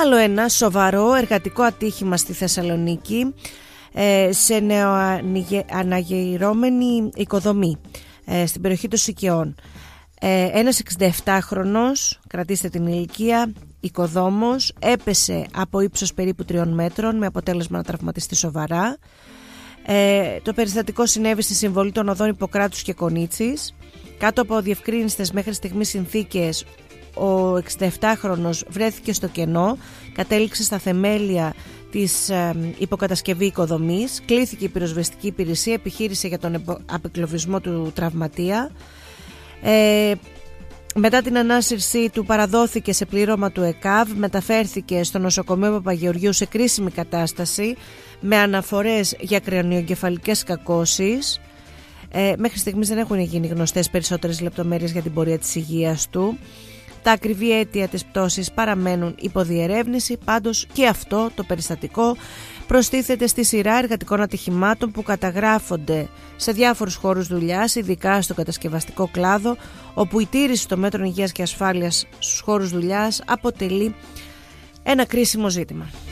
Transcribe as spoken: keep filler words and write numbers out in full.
Άλλο ένα σοβαρό εργατικό ατύχημα στη Θεσσαλονίκη, σε νεοαναγειρώμενη οικοδομή στην περιοχή των Σικαιών. Ένας εξηνταεφτάχρονος, κρατήστε την ηλικία, οικοδόμος, έπεσε από ύψος περίπου τριών μέτρων με αποτέλεσμα να τραυματιστεί σοβαρά. Το περιστατικό συνέβη στη συμβολή των οδών Ιπποκράτους και Κονίτσης. Κάτω από διευκρίνηστες μέχρι στιγμής συνθήκες, ο εξηνταεφτάχρονος βρέθηκε στο κενό, κατέληξε στα θεμέλια της ε, υποκατασκευή οικοδομής, κλήθηκε η πυροσβεστική υπηρεσία, επιχείρησε για τον απεκλωβισμό του τραυματία. Ε, μετά την ανάσυρσή του παραδόθηκε σε πλήρωμα του ΕΚΑΒ, μεταφέρθηκε στο νοσοκομείο Παπαγεωργίου σε κρίσιμη κατάσταση με αναφορές για κρανιοεγκεφαλικές κακώσεις. Ε, μέχρι στιγμής δεν έχουν γίνει γνωστές περισσότερες λεπτομέρειες για την πορεία της υγείας του. Τα ακριβή αίτια της πτώσης παραμένουν υποδιερεύνηση, πάντως και αυτό το περιστατικό προστίθεται στη σειρά εργατικών ατυχημάτων που καταγράφονται σε διάφορους χώρους δουλειάς, ειδικά στο κατασκευαστικό κλάδο, όπου η τήρηση των μέτρων υγείας και ασφάλειας στους χώρους δουλειάς αποτελεί ένα κρίσιμο ζήτημα.